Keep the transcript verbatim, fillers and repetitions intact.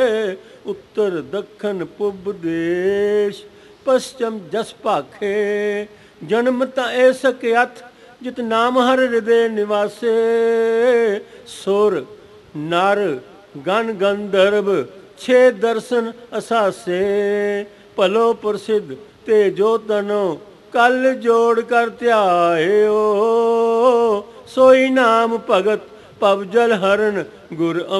उत्तर दखन पुब देश पश्चिम जस भाखे। जन्म ता ऐसक अथ जित नाम हर हृदय निवासे। सुर नर गण गंधर्व छे दर्शन असासे। भलो प्रसिद्ध ते जो तनो कल जोड़ कर ध्यायो। सोई नाम भगत पवजल हरण गुर